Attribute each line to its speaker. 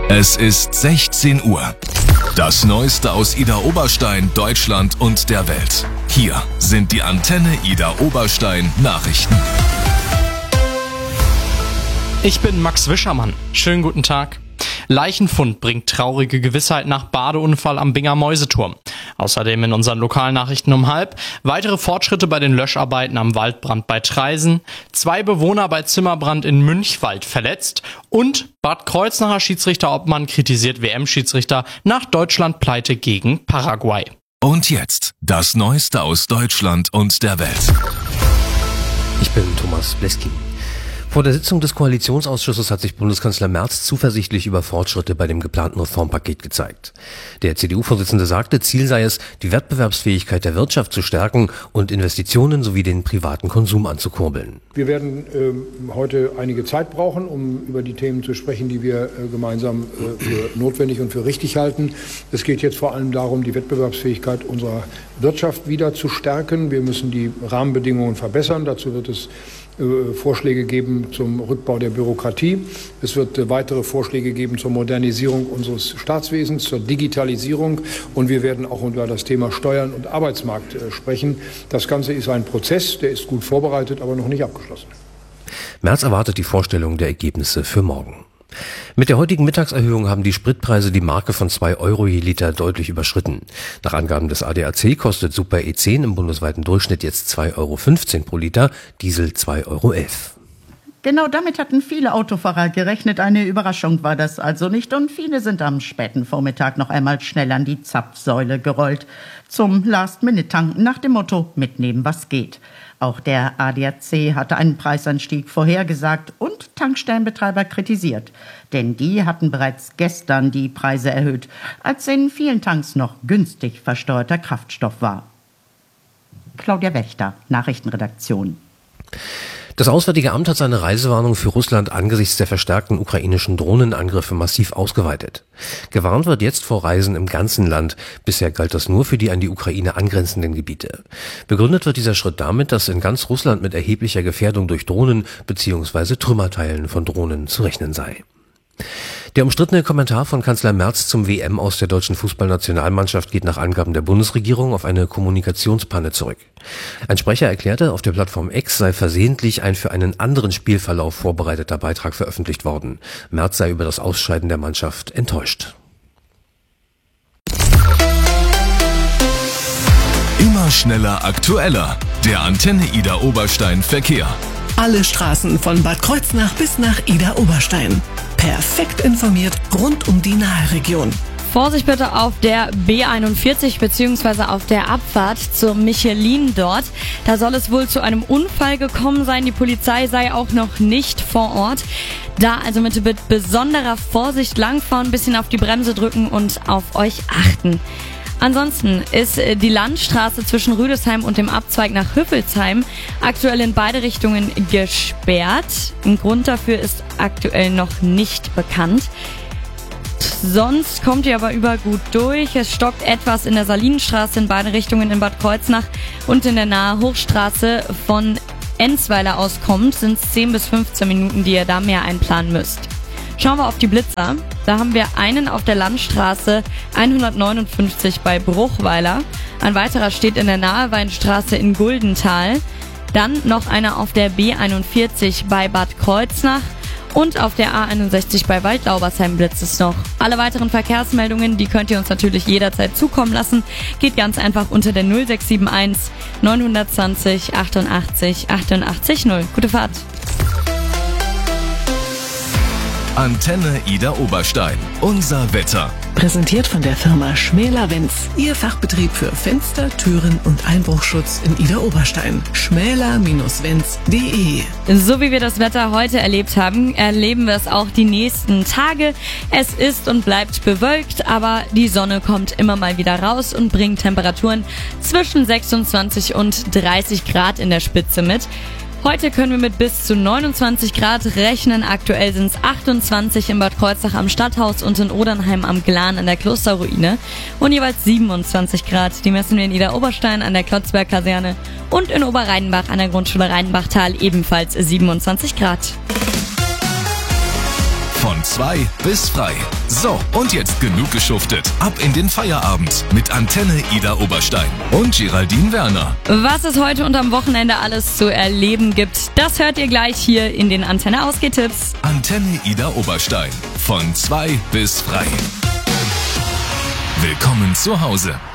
Speaker 1: Es ist 16 Uhr. Das Neueste aus Idar-Oberstein, Deutschland und der Welt. Hier sind die Antenne Idar-Oberstein Nachrichten.
Speaker 2: Ich bin Max Wischermann. Schönen guten Tag. Leichenfund bringt traurige Gewissheit nach Badeunfall am Binger Mäuseturm. Außerdem in unseren Lokalnachrichten um 12:30 weitere Fortschritte bei den Löscharbeiten am Waldbrand bei Traisen, 2 Bewohner bei Zimmerbrand in Münchwald verletzt und Bad Kreuznacher Schiedsrichter Obmann kritisiert WM-Schiedsrichter nach Deutschland-Pleite gegen Paraguay.
Speaker 1: Und jetzt das Neueste aus Deutschland und der Welt.
Speaker 3: Ich bin Thomas Bleski. Vor der Sitzung des Koalitionsausschusses hat sich Bundeskanzler Merz zuversichtlich über Fortschritte bei dem geplanten Reformpaket gezeigt. Der CDU-Vorsitzende sagte, Ziel sei es, die Wettbewerbsfähigkeit der Wirtschaft zu stärken und Investitionen sowie den privaten Konsum anzukurbeln.
Speaker 4: Wir werden heute einige Zeit brauchen, um über die Themen zu sprechen, die wir gemeinsam für notwendig und für richtig halten. Es geht jetzt vor allem darum, die Wettbewerbsfähigkeit unserer Wirtschaft wieder zu stärken. Wir müssen die Rahmenbedingungen verbessern. Dazu wird es Vorschläge geben zum Rückbau der Bürokratie. Es wird weitere Vorschläge geben zur Modernisierung unseres Staatswesens, zur Digitalisierung. Und wir werden auch über das Thema Steuern und Arbeitsmarkt sprechen. Das Ganze ist ein Prozess, der ist gut vorbereitet, aber noch nicht abgeschlossen.
Speaker 3: Merz erwartet die Vorstellung der Ergebnisse für morgen. Mit der heutigen Mittagserhöhung haben die Spritpreise die Marke von 2 Euro je Liter deutlich überschritten. Nach Angaben des ADAC kostet Super E10 im bundesweiten Durchschnitt jetzt 2,15 Euro pro Liter, Diesel 2,11 Euro.
Speaker 5: Genau damit hatten viele Autofahrer gerechnet. Eine Überraschung war das also nicht. Und viele sind am späten Vormittag noch einmal schnell an die Zapfsäule gerollt. Zum Last-Minute-Tanken nach dem Motto, mitnehmen was geht. Auch der ADAC hatte einen Preisanstieg vorhergesagt und Tankstellenbetreiber kritisiert. Denn die hatten bereits gestern die Preise erhöht, als in vielen Tanks noch günstig versteuerter Kraftstoff war. Claudia Wächter, Nachrichtenredaktion.
Speaker 3: Das Auswärtige Amt hat seine Reisewarnung für Russland angesichts der verstärkten ukrainischen Drohnenangriffe massiv ausgeweitet. Gewarnt wird jetzt vor Reisen im ganzen Land. Bisher galt das nur für die an die Ukraine angrenzenden Gebiete. Begründet wird dieser Schritt damit, dass in ganz Russland mit erheblicher Gefährdung durch Drohnen bzw. Trümmerteilen von Drohnen zu rechnen sei. Der umstrittene Kommentar von Kanzler Merz zum WM aus der deutschen Fußballnationalmannschaft geht nach Angaben der Bundesregierung auf eine Kommunikationspanne zurück. Ein Sprecher erklärte, auf der Plattform X sei versehentlich ein für einen anderen Spielverlauf vorbereiteter Beitrag veröffentlicht worden. Merz sei über das Ausscheiden der Mannschaft enttäuscht.
Speaker 1: Immer schneller, aktueller. Der Antenne Idar-Oberstein Verkehr.
Speaker 6: Alle Straßen von Bad Kreuznach bis nach Idar-Oberstein. Perfekt informiert rund um die Naheregion.
Speaker 7: Vorsicht bitte auf der B41 bzw. auf der Abfahrt zur Michelin dort. Da soll es wohl zu einem Unfall gekommen sein. Die Polizei sei auch noch nicht vor Ort. Da also mit besonderer Vorsicht langfahren, ein bisschen auf die Bremse drücken und auf euch achten. Ansonsten ist die Landstraße zwischen Rüdesheim und dem Abzweig nach Hüffelsheim aktuell in beide Richtungen gesperrt. Ein Grund dafür ist aktuell noch nicht bekannt. Sonst kommt ihr aber über gut durch. Es stockt etwas in der Salinenstraße in beide Richtungen in Bad Kreuznach und in der nahe Hochstraße von Enzweiler aus kommt, sind es 10 bis 15 Minuten, die ihr da mehr einplanen müsst. Schauen wir auf die Blitzer. Da haben wir einen auf der Landstraße 159 bei Bruchweiler. Ein weiterer steht in der Naheweinstraße in Guldental. Dann noch einer auf der B41 bei Bad Kreuznach. Und auf der A61 bei Waldlaubersheim blitzt es noch. Alle weiteren Verkehrsmeldungen, die könnt ihr uns natürlich jederzeit zukommen lassen. Geht ganz einfach unter der 0671 920 88 88 0. Gute Fahrt.
Speaker 1: Antenne Idar-Oberstein. Unser Wetter.
Speaker 6: Präsentiert von der Firma Schmäler-Wenz. Ihr Fachbetrieb für Fenster, Türen und Einbruchschutz in Idar-Oberstein. schmäler-wenz.de.
Speaker 7: So wie wir das Wetter heute erlebt haben, erleben wir es auch die nächsten Tage. Es ist und bleibt bewölkt, aber die Sonne kommt immer mal wieder raus und bringt Temperaturen zwischen 26 und 30 Grad in der Spitze mit. Heute können wir mit bis zu 29 Grad rechnen. Aktuell sind es 28 in Bad Kreuznach am Stadthaus und in Odernheim am Glan an der Klosterruine. Und jeweils 27 Grad. Die messen wir in Idar-Oberstein an der Klotzberg-Kaserne und in Oberrheinbach an der Grundschule Rheinbachtal ebenfalls 27 Grad.
Speaker 1: Von Von 2 bis frei. So, und jetzt genug geschuftet. Ab in den Feierabend mit Antenne Ida Oberstein und Geraldine Werner.
Speaker 7: Was es heute und am Wochenende alles zu erleben gibt, das hört ihr gleich hier in den Antenne Ausgehtipps.
Speaker 1: Antenne Ida Oberstein. Von 2 bis frei. Willkommen zu Hause.